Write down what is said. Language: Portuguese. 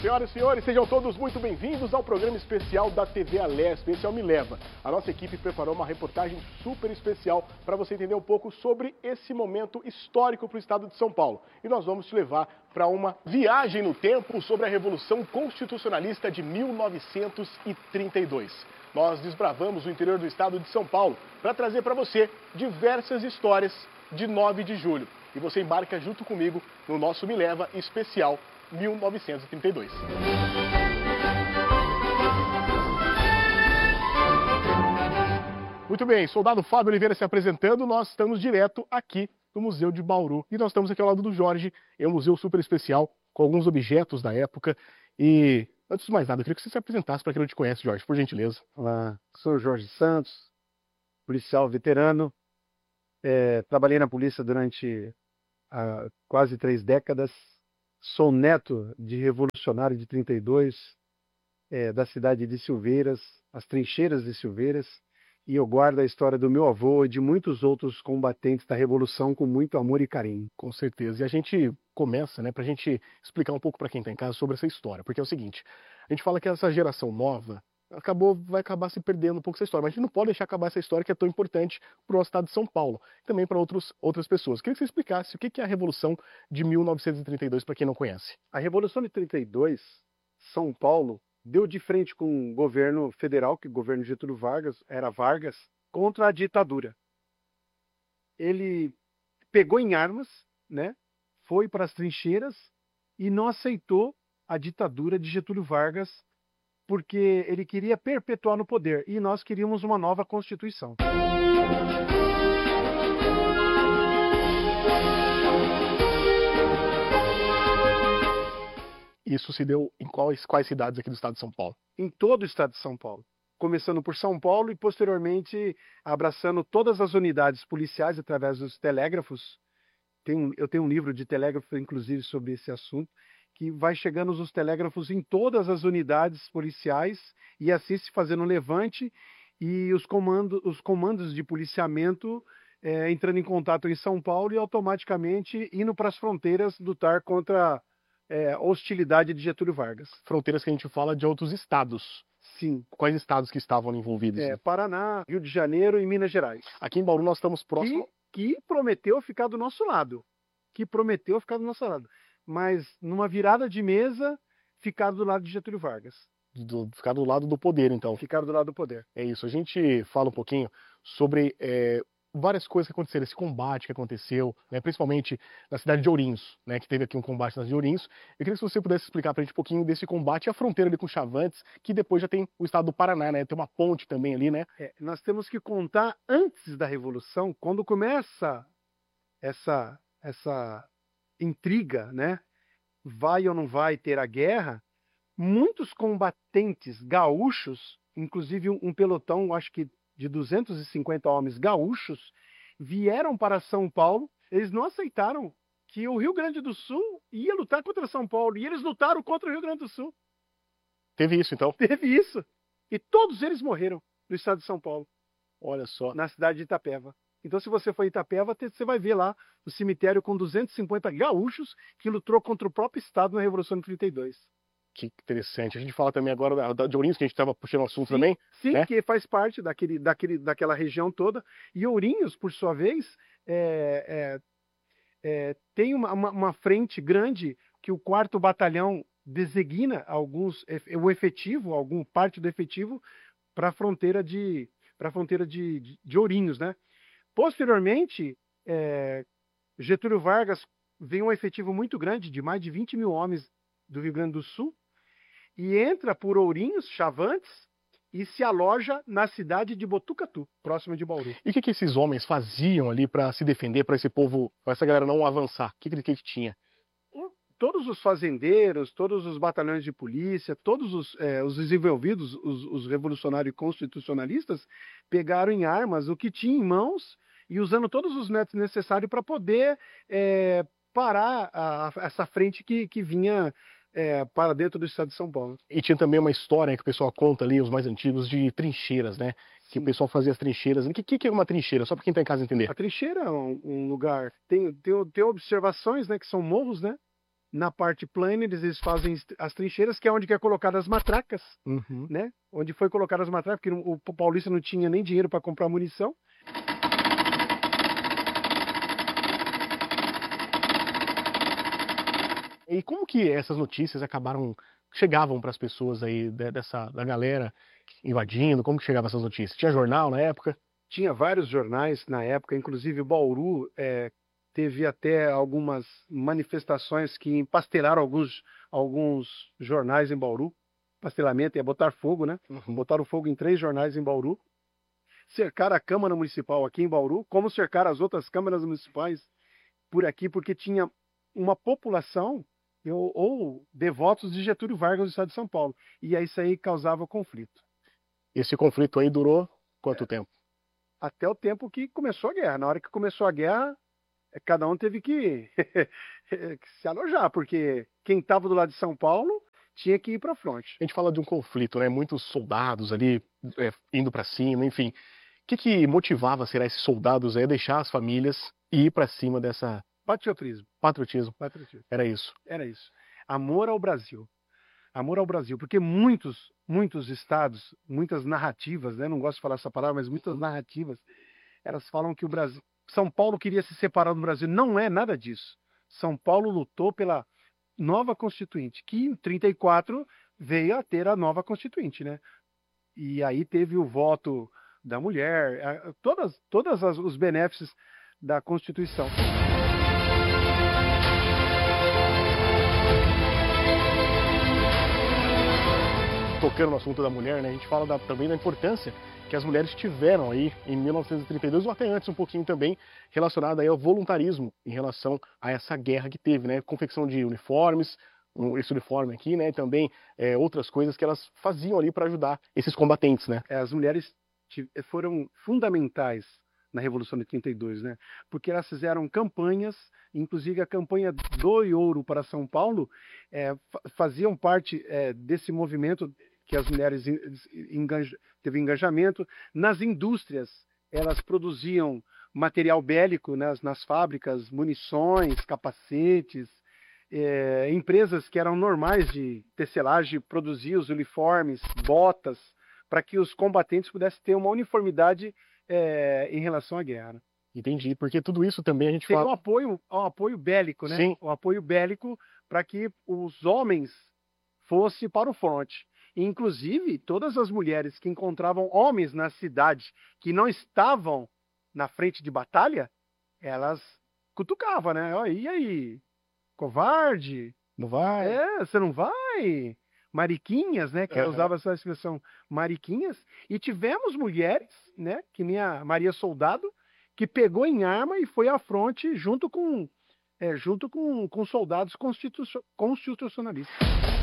Senhoras e senhores, sejam todos muito bem-vindos ao programa especial da TV Alesp. Esse é o Me Leva. A nossa equipe preparou uma reportagem super especial para você entender um pouco sobre esse momento histórico para o estado de São Paulo. E nós vamos te levar para uma viagem no tempo sobre a Revolução Constitucionalista de 1932. Nós desbravamos o interior do estado de São Paulo para trazer para você diversas histórias de 9 de julho. E você embarca junto comigo no nosso Me Leva especial 1932. Muito bem, soldado Fábio Oliveira se apresentando, nós estamos direto aqui no Museu de Bauru. E nós estamos aqui ao lado do Jorge, é um museu super especial, com alguns objetos da época. E, antes de mais nada, eu queria que você se apresentasse para quem não te conhece, Jorge, por gentileza. Olá, sou Jorge Santos, policial veterano. Trabalhei na polícia durante quase 3 décadas. Sou neto de revolucionário de 32, da cidade de Silveiras, as trincheiras de Silveiras, e eu guardo a história do meu avô e de muitos outros combatentes da Revolução com muito amor e carinho. Com certeza. E a gente começa, para a gente explicar um pouco para quem está em casa sobre essa história, porque é o seguinte, a gente fala que essa geração nova vai acabar se perdendo um pouco essa história, mas a gente não pode deixar acabar essa história que é tão importante para o nosso estado de São Paulo, também para outras pessoas. Queria que você explicasse o que é a Revolução de 1932 para quem não conhece. A Revolução de 32, São Paulo, deu de frente com o governo federal, que o governo Getúlio Vargas, era Vargas, contra a ditadura. Ele pegou em armas, foi para as trincheiras e não aceitou a ditadura de Getúlio Vargas, porque ele queria perpetuar no poder, e nós queríamos uma nova Constituição. Isso se deu em quais cidades aqui do estado de São Paulo? Em todo o estado de São Paulo. Começando por São Paulo e posteriormente abraçando todas as unidades policiais através dos telégrafos. Eu tenho um livro de telégrafo, inclusive, sobre esse assunto, que vai chegando os telégrafos em todas as unidades policiais e assim se fazendo um levante, e os comandos de policiamento entrando em contato em São Paulo e automaticamente indo para as fronteiras lutar contra a hostilidade de Getúlio Vargas. Fronteiras que a gente fala de outros estados. Sim. Quais estados que estavam envolvidos? Paraná, Rio de Janeiro e Minas Gerais. Aqui em Bauru nós estamos próximos... Que prometeu ficar do nosso lado. Mas numa virada de mesa, ficaram do lado de Getúlio Vargas. Ficar do lado do poder, então. Ficaram do lado do poder. É isso. A gente fala um pouquinho sobre várias coisas que aconteceram, esse combate que aconteceu, principalmente na cidade de Ourinhos, que teve aqui um combate na cidade de Ourinhos. Eu queria que você pudesse explicar pra gente um pouquinho desse combate e a fronteira ali com Chavantes, que depois já tem o estado do Paraná, Tem uma ponte também ali, Nós temos que contar antes da Revolução, quando começa essa intriga, vai ou não vai ter a guerra, muitos combatentes gaúchos, inclusive um pelotão, acho que de 250 homens gaúchos, vieram para São Paulo. Eles não aceitaram que o Rio Grande do Sul ia lutar contra São Paulo, e eles lutaram contra o Rio Grande do Sul. Teve isso, então? Teve isso. E todos eles morreram no estado de São Paulo. Olha só. Na cidade de Itapeva. Então, se você for em Itapeva, você vai ver lá o cemitério com 250 gaúchos que lutou contra o próprio estado na Revolução de 32. Que interessante. A gente fala também agora de Ourinhos, que a gente estava puxando o assunto também. Sim, que faz parte daquela região toda. E Ourinhos, por sua vez, tem uma frente grande que o 4º Batalhão designa parte do efetivo para a fronteira de Ourinhos, Posteriormente, Getúlio Vargas vem um efetivo muito grande, de mais de 20 mil homens do Rio Grande do Sul, e entra por Ourinhos, Chavantes, e se aloja na cidade de Botucatu, próxima de Bauru. E o que esses homens faziam ali para se defender, para esse povo, para essa galera não avançar? O que tinha? Todos os fazendeiros, todos os batalhões de polícia, todos os desenvolvidos, os revolucionários constitucionalistas, pegaram em armas o que tinha em mãos e usando todos os métodos necessários para poder parar essa frente que vinha para dentro do estado de São Paulo. E tinha também uma história que o pessoal conta ali, os mais antigos, de trincheiras, Que o pessoal fazia as trincheiras. O que é uma trincheira? Só para quem está em casa entender. A trincheira é um lugar... Tem observações, que são morros, Na parte plana, eles fazem as trincheiras, que é onde é colocadas as matracas, Uhum. né? Onde foi colocadas as matracas, porque o paulista não tinha nem dinheiro para comprar munição. E como que essas notícias chegavam para as pessoas aí da galera invadindo? Como que chegavam essas notícias? Tinha jornal na época? Tinha vários jornais na época, inclusive Bauru teve até algumas manifestações que empastelaram alguns jornais em Bauru. Pastelamento é botar fogo, né? Uhum. Botaram fogo em 3 jornais em Bauru. Cercaram a Câmara Municipal aqui em Bauru, como cercaram as outras câmaras municipais por aqui, porque tinha uma população ou devotos de Getúlio Vargas do estado de São Paulo. E isso aí causava conflito. Esse conflito aí durou quanto tempo? Até o tempo que começou a guerra. Na hora que começou a guerra, cada um teve que se alojar, porque quem estava do lado de São Paulo tinha que ir para a fronte. A gente fala de um conflito, né? Muitos soldados ali indo para cima, enfim. O que motivava, será, esses soldados aí a deixar as famílias e ir para cima dessa... Patriotismo. Patriotismo. Era isso. Era isso. Amor ao Brasil. Amor ao Brasil, porque muitos estados, muitas narrativas, né? Não gosto de falar essa palavra, mas muitas narrativas, elas falam que o Brasil, São Paulo queria se separar do Brasil. Não é nada disso. São Paulo lutou pela nova Constituinte, que em 34 veio a ter a nova Constituinte, né? E aí teve o voto da mulher, todos os benefícios da Constituição. Tocando no assunto da mulher, né, a gente fala também da importância que as mulheres tiveram aí em 1932, ou até antes um pouquinho também, relacionada aí ao voluntarismo em relação a essa guerra que teve, né? Confecção de uniformes, esse uniforme aqui, né? E também outras coisas que elas faziam ali para ajudar esses combatentes, né? As mulheres foram fundamentais na Revolução de 32, né? Porque elas fizeram campanhas, inclusive a campanha do Ouro para São Paulo, faziam parte desse movimento que as mulheres teve engajamento. Nas indústrias, elas produziam material bélico, né, nas fábricas, munições, capacetes. Empresas que eram normais de tecelagem produziam os uniformes, botas, para que os combatentes pudessem ter uma uniformidade em relação à guerra. Entendi, porque tudo isso também a gente fala... um apoio bélico, né? Sim. O apoio bélico para que os homens fossem para o fronte. Inclusive, todas as mulheres que encontravam homens na cidade que não estavam na frente de batalha, elas cutucavam, né? Oh, e aí? Covarde? Não vai? Você não vai? Mariquinhas, né? Que usava essa expressão, mariquinhas. E tivemos mulheres, né? Que nem a Maria Soldado, que pegou em arma e foi à fronte junto com soldados constitucionalistas.